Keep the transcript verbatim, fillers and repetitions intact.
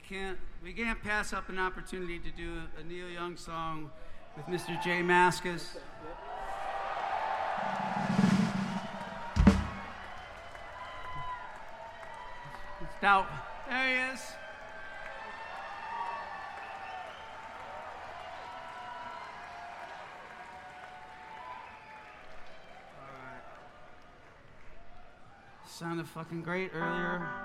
can't we can't pass up an opportunity to do a Neil Young song with Mister J Mascis. It's doubt. There he is. All right. Sounded fucking great earlier.